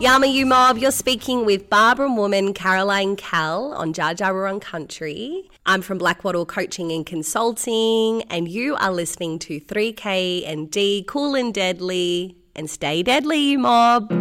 Yama You Mob, you're speaking with Barbara woman Caroline Cal on Jar Jar Wurrung Country. I'm from Blackwattle Coaching and Consulting, and you are listening to 3K and D, Cool and Deadly, and stay deadly, you mob.